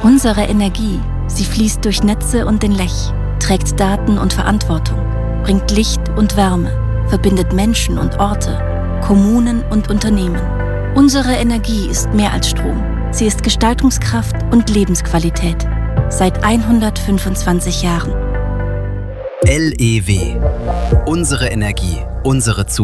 Unsere Energie, sie fließt durch Netze und den Lech, trägt Daten und Verantwortung, bringt Licht und Wärme, verbindet Menschen und Orte, Kommunen und Unternehmen. Unsere Energie ist mehr als Strom. Sie ist Gestaltungskraft und Lebensqualität. Seit 125 Jahren. LEW. Unsere Energie, unsere Zukunft.